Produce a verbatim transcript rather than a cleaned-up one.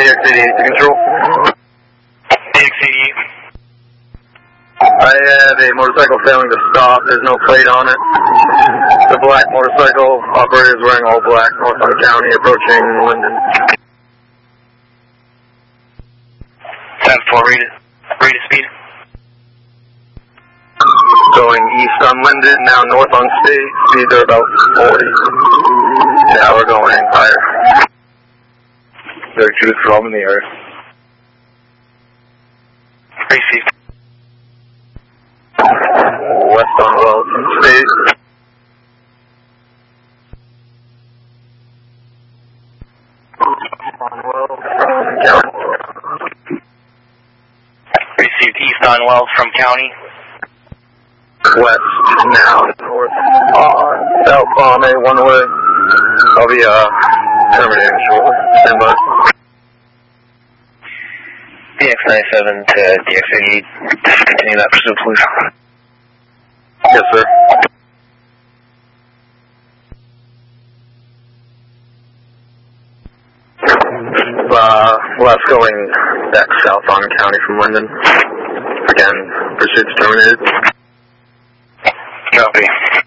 X eighty-eight to control. D X eighty-eight. I have a motorcycle failing to stop. There's no plate on it. The black motorcycle operator is wearing all black, Northland County, approaching Linden. ten four, rate of, rate of speed. Going east on Linden, now north on State. Speeds are about forty. Now we're going higher. They're two from in the area. Received. West on Wells on State. On Wells from County. Received east on Wells from County. West now, north on South Palm A one way. I'll be uh, terminating shortly. Stand by. D X ninety-seven to D X eighty-eight. Continue that pursuit, please. Yes, sir. Uh, left going back south on County from Linden. Again, pursuit's terminated. Copy.